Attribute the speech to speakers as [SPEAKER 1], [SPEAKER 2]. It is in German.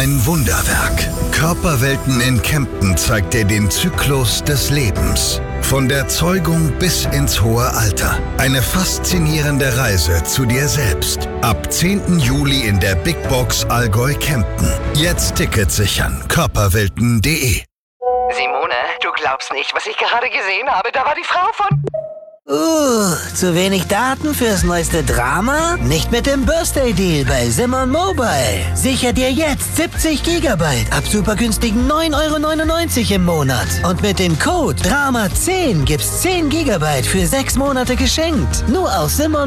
[SPEAKER 1] Ein Wunderwerk. Körperwelten in Kempten zeigt dir den Zyklus des Lebens. Von der Zeugung bis ins hohe Alter. Eine faszinierende Reise zu dir selbst. Ab 10. Juli in der Big Box Allgäu Kempten. Jetzt Tickets sichern. Körperwelten.de.
[SPEAKER 2] Simone, du glaubst nicht, was ich gerade gesehen habe. Da war die Frau von...
[SPEAKER 3] Zu wenig Daten fürs neueste Drama? Nicht mit dem Birthday-Deal bei Simon Mobile. Sicher dir jetzt 70 GB ab super günstigen 9,99 € im Monat. Und mit dem Code DRAMA10 gibt's 10 GB für 6 Monate geschenkt. Nur auf Simon